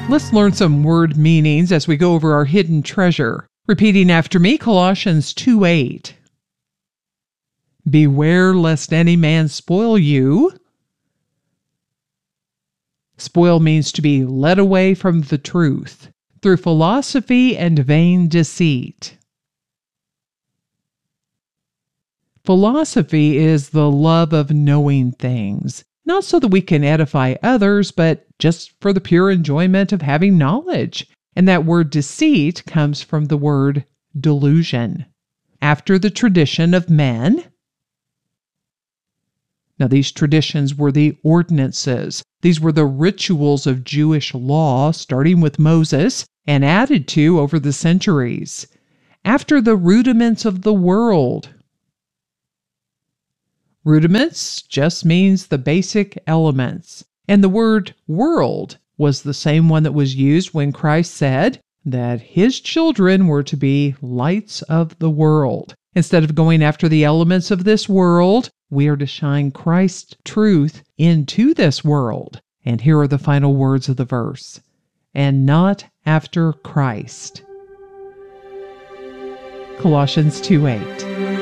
Let's learn some word meanings as we go over our hidden treasure. Repeating after me, Colossians 2:8. Beware lest any man spoil you. Spoil means to be led away from the truth through philosophy and vain deceit. Philosophy is the love of knowing things, not so that we can edify others, but just for the pure enjoyment of having knowledge. And that word deceit comes from the word delusion. After the tradition of men. Now, these traditions were the ordinances. These were the rituals of Jewish law, starting with Moses and added to over the centuries. After the rudiments of the world. Rudiments just means the basic elements. And the word world was the same one that was used when Christ said that his children were to be lights of the world. Instead of going after the elements of this world, we are to shine Christ's truth into this world. And here are the final words of the verse. And not after Christ. Colossians 2:8.